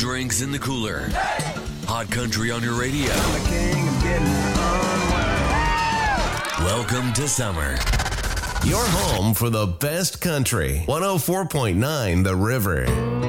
drinks in the cooler. Hot country on your radio. Welcome to summer. Your home for the best country. 104.9 The River.